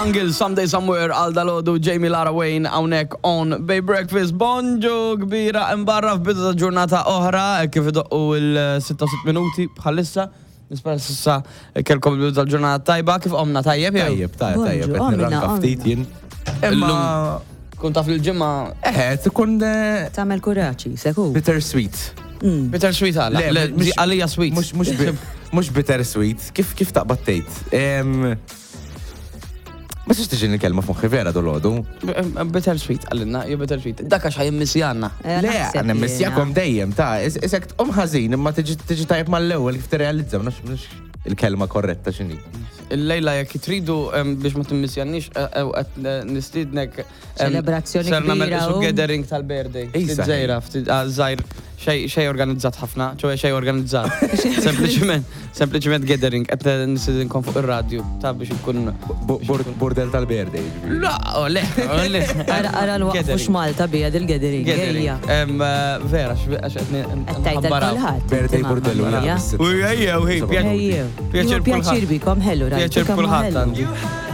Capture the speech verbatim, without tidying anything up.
Jungle, Someday Somewhere, Alda Lodu, Jamie Lara Wayne, hawnhekk on Bay Breakfast. Bonġu kbira imbarra f'bidu ta' ġurnata oħra, kif idoqqu il-sitta u sitt minuti bħalissa. Nispera s'issa kelkom il-bidu tal-ġurnata tajba, kif qomna tajjeb jew? Tajjeb, tajjeb, tajjeb, qed nirranka ftit jien. Imma kun taf il-ġimma. Eħed, ikun tagħmel kuraċi, seku. bittersweet. Bittersweet għalla. Għalija sweet. Mhux bittersweet, kif kif taqbad tgħid. Ma tix tiġi il-kelma f'moħħi vera dolodu. Bittersweet għallinna, ju bittersweet. Dak għax ħajimmissjanna. Le, għanna missjakom dejjem, ta' isek tqom ħażin imma tiġi tajb mal-ewwel kif tirrealizza mhux il-kelma korretta x'inhi. Il-lejla jekk tridu biex ma timmissjannix qed nistiednek ċelebrazzjoni kbira u gathering tal-birthday. Żejra żgħir xej organizzat ħafna, ċoħe xej organizzat. Sempliċement, sempliċement gathering, qed nistiedinkom fuq ir-radju ta' biex ikun bordel tal-birthday. La, le, le. Ara l-waqfu x'Malta bija dil-gathering. Vera, għax qed nħabbaraw. Birthday bordellu. Ujja, ujja, pjaċir bikom, hello, pjaċir kulħadd għandi.